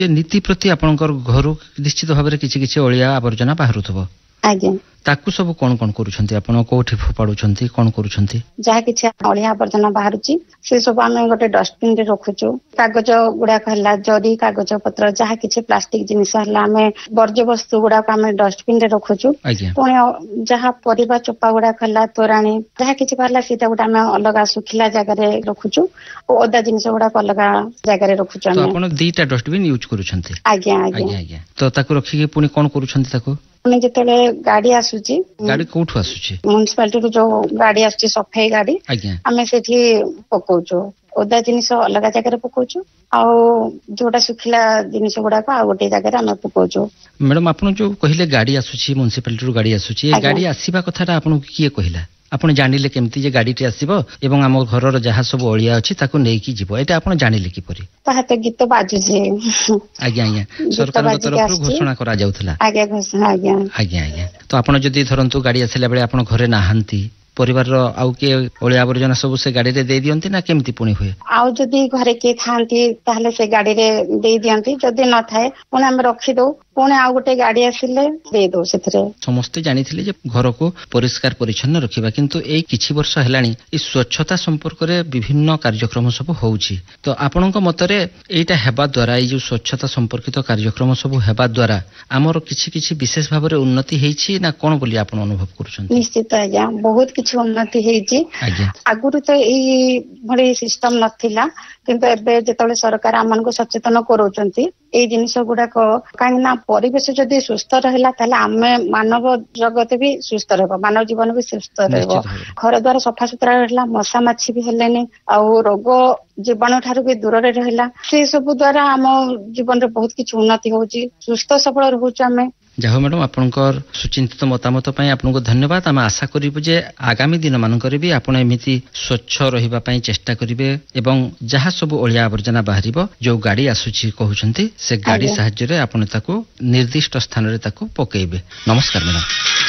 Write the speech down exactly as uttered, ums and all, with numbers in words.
नीति प्रति आपणकर घर निश्चित भाव में किसी किसी अलिया आवर्जना बाहर आज्ञा ताकू सब कौन कौन करूछंती आपण कोठी फोपाडुछंती कौन करूछंती जहाँ किसी अलिया आवर्जना बाहर से सब आम गोटे डस्टबिन रे रखुचु कागज गुड़ाक है जरी कागज पत्र जहाँ किसी प्लास्टिक जिनिस है आम वर्ज्य वस्तु गुड़ाक आम डस्टबिन रे रखुचु पुणी जहाँ परिवा चोपा गुड़ाक है तोराणी जहाँ किसी बाहर सीटा गोटे आम अलग सुखिला जगह रखुचु और ओदा जिनिस गुड़ाक अलग जगह रखुचु आपण दीटा डस्टबिन यूज करूछंती आज्ञा आज्ञा आज्ञा तो ताकू रखिके पुणी कौन करूछंती ताकू पुणी जिते गाड़ी आसूची गाड़ी कोठु आसूची म्युनिसिपालिटी जो गाड़ी आसूची सफाई गाड़ी आम से पकाउछु ओदा जिनिस अलग जगह पकाउछु आ जोटा सुखिला जिनिस गुड़ाक आ गोटे जगह आम पकाउछु। मैडम आपन जो कहले गाड़ी आसूची म्युनिसिपालिटी गाड़ी आसूची ए गाड़ी आसीबा कथाटा आपन किए कहला आपण जानिले केमती जे गाड़ी टे आसीबो एवं हम घरर जहाँ सब अलिया अछि ताकू नेकी जीवो एटा आपण जानिले किपरि ताहा तो गीत बाजु जे आज्ञा आज्ञा सरकार तरफ घोषणा करा जाउथला आज्ञा घोषणा आज्ञा आज्ञा आज्ञा तो आपण जदी धरंतु गाड़ी आसिला बेले आपण घरे नाहंती परिवार रो आउ के अलिया आवर्जना सब से गाड़ी रे दे दियंती ना केमती पुणी हुए आउ जदी घरे के थांती ताहले से गाड़ी रे दे दियंती जदी न थाए पुणी हम रखी दो पुणी आउ गोटे गाड़ी आसिले दे दो सेथरे समस्त जानिथिले जे घर को परिष्कार परिच्छन्न रखिबा किंतु एई किछि वर्ष हेलानी ई स्वच्छता संपर्क रे विभिन्न कार्यक्रम सब होउची तो आपनक मतरे एटा हेबा द्वारा ई जो स्वच्छता संपर्कित कार्यक्रम सब हेबा द्वारा हमर किछि किछि विशेष भाबरे उन्नति हेछि ना कोन बोली आपन अनुभव करूछन निश्चित आज्ञा बहुत किछि उन्नति हेछि आगुरु तो एई भली सिस्टम नथिला किंतु एबे जेतले सरकार हमन को सचेतन करूछंती एई जिनिस गुडा को काहे ना परिवेश जदि सुस्थ रहला ताले आमे मानव जगत भी सुस्थ रहबो मानव जीवन भी सुस्थ रहबो घर द्वार सफा सुतरा रहला मशा माछी भी हेलेनी आ रोग जीवाणु ठारू भी दूर रे रहला से सब द्वारा हम जीवन रे बहुत किछ उन्नति होउची सुस्थ सबल रहउची आमे जाहो मैडम आपनकर सुचिंतित मतामत पई आपनको धन्यवाद हम आशा करिबु जे आगामी दिन मानकर भी आपण एमिति स्वच्छ रहिबा पई चेष्टा करिवे एवं जहाँ सब अलिया आवर्जना बाहरिबो जो गाड़ी आसुची कहउछंती से गाड़ी सहाय्य रे आपण ताको निर्दिष्ट स्थान रे ताको पकेइबे। नमस्कार मैडम।